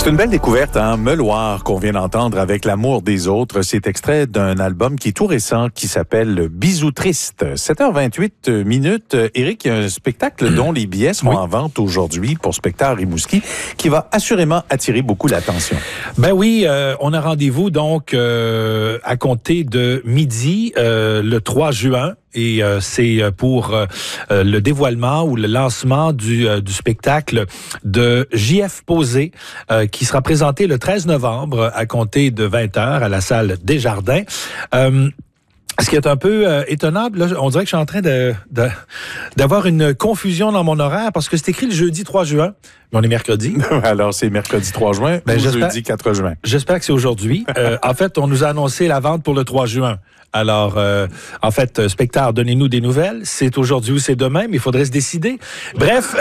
C'est une belle découverte, hein? Meuloir, qu'on vient d'entendre avec L'amour des autres. C'est extrait d'un album qui est tout récent, qui s'appelle Bisous triste. 7h28 minutes. Éric, il y a un spectacle dont les billets sont en vente aujourd'hui pour Spectacle Rimouski, qui va assurément attirer beaucoup l'attention. Ben oui, on a rendez-vous donc à compter de midi, le 3 juin. Et c'est pour le dévoilement ou le lancement du spectacle de J.F. Posé qui sera présenté le 13 novembre à compter de 20h à la salle Desjardins. Ce qui est un peu étonnant, là, on dirait que je suis en train d'avoir une confusion dans mon horaire parce que c'est écrit le jeudi 3 juin, mais on est mercredi. Alors, c'est mercedi 3 juin ou jeudi 4 juin. J'espère que c'est aujourd'hui. En fait, on nous a annoncé la vente pour le 3 juin. Alors, en fait, Spectacle, donnez-nous des nouvelles. C'est aujourd'hui ou c'est demain, mais il faudrait se décider. Bref,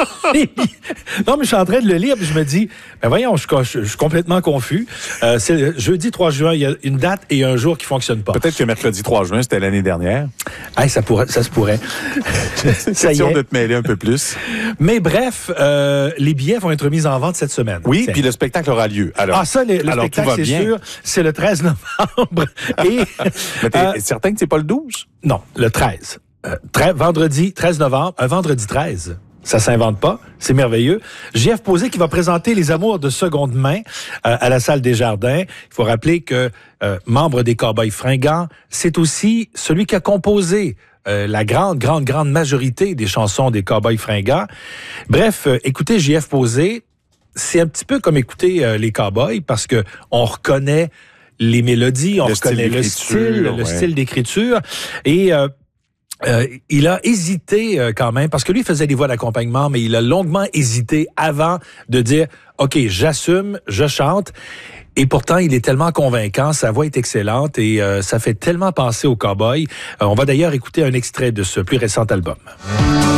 non, mais je suis en train de le lire, puis je me dis, ben voyons, je suis complètement confus. C'est jeudi 3 juin, il y a une date et un jour qui fonctionne pas. Peut-être que mercredi 3 juin, c'était l'année dernière. Hey, ça se pourrait. C'est question de te mêler un peu plus. Mais bref, les billets vont être mis en vente cette semaine. Oui, puis le spectacle aura lieu. Alors, le spectacle, c'est sûr, c'est le 13 novembre. Et mais t'es certain que c'est pas le 12? Non, le 13. Vendredi 13 novembre, un vendredi 13. Ça s'invente pas, c'est merveilleux. J.F. Posé qui va présenter Les Amours de seconde main à la salle Desjardins. Il faut rappeler que membre des Cowboys Fringants, c'est aussi celui qui a composé la grande majorité des chansons des Cowboys Fringants. Bref, écoutez J.F. Posé, c'est un petit peu comme écouter les Cowboys parce que on reconnaît les mélodies, on reconnaît le style d'écriture. Et il a hésité quand même, parce que lui, il faisait des voix d'accompagnement, mais il a longuement hésité avant de dire « OK, j'assume, je chante ». Et pourtant, il est tellement convaincant, sa voix est excellente et ça fait tellement penser aux Cowboys. On va d'ailleurs écouter un extrait de ce plus récent album.